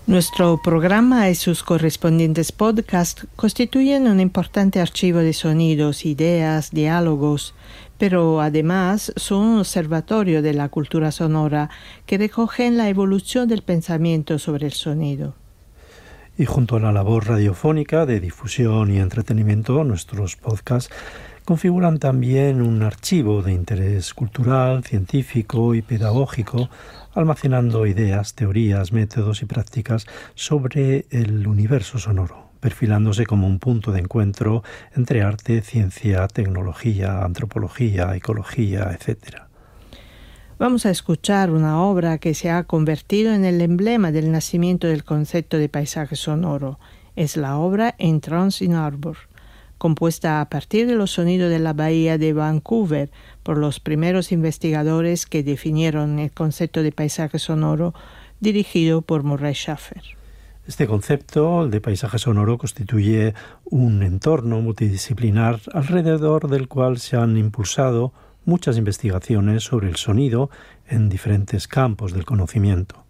Nuestro programa y sus correspondientes podcasts constituyen un importante archivo de sonidos, ideas, diálogos, pero además son un observatorio de la cultura sonora que recogen la evolución del pensamiento sobre el sonido. Y junto a la labor radiofónica de difusión y entretenimiento, nuestros podcasts configuran también un archivo de interés cultural, científico y pedagógico, almacenando ideas, teorías, métodos y prácticas sobre el universo sonoro, perfilándose como un punto de encuentro entre arte, ciencia, tecnología, antropología, ecología, etc. Vamos a escuchar una obra que se ha convertido en el emblema del nacimiento del concepto de paisaje sonoro. Es la obra Entrance in Harbor, compuesta a partir de los sonidos de la bahía de Vancouver por los primeros investigadores que definieron el concepto de paisaje sonoro, dirigido por Murray Schafer. Este concepto, el de paisaje sonoro, constituye un entorno multidisciplinar alrededor del cual se han impulsado muchas investigaciones sobre el sonido en diferentes campos del conocimiento.